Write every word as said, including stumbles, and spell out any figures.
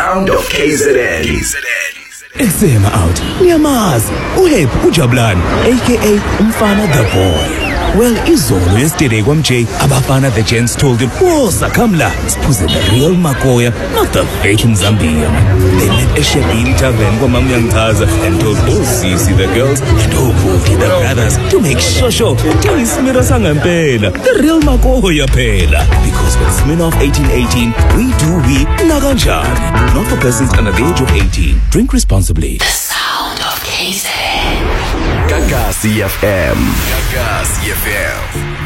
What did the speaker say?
sound of K Z N. K Z N. Eksema out. Niyamazi. Uhep uJabulani aka Umfana the Boy. Well, izolo yesterday kwamJ abafana the gents told him, "Woza come la, siphuze the real Makoya, not the fake Zambia." They met a Shebini tavern kwamama Uyangchaza and told all Sisi the girls and all Booty the brothers to make sure sure till isimira sangempela, the real Makoya phela. Because with Smirnoff eighteen eighteen, we do we nakanjani. Not for persons under the age of eighteen. Drink responsibly. The sound of K Z N. Gagasi F M. Gagasi F M.